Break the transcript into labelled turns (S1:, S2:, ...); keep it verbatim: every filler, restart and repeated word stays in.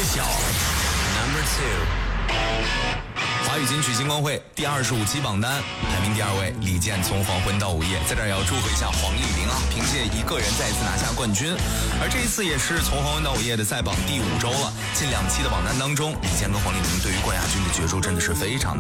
S1: 晓。Number two。华语金曲金光会第二十五期榜单排名第二位，李健从黄昏到午夜，在这儿也要祝贺一下黄丽玲啊，凭借一个人再一次拿下冠军。而这一次也是从黄昏到午夜的在榜第五周了。近两期的榜单当中，李健跟黄丽玲对于冠亚军的角逐真的是非常的